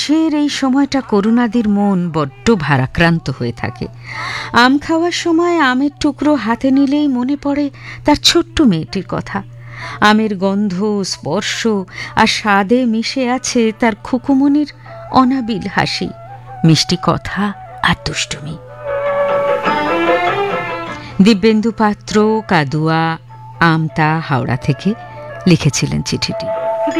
এই সময়টা করুণাদির মন বড্ড ভারাক্রান্ত হয়ে থাকে। আম খাওয়ার সময় আমের টুকরো হাতে নিলেই মনে পড়ে তার ছোট্ট মেয়েটির কথা। আমের গন্ধ, স্পর্শ আর স্বাদে মিশে আছে তার খুকুমনির অনাবিল হাসি, মিষ্টি কথা আর দুষ্টুমি। দিব্যেন্দু পাত্র, কাদুয়া, আমতা, হাওড়া থেকে লিখেছিলেন চিঠিটি।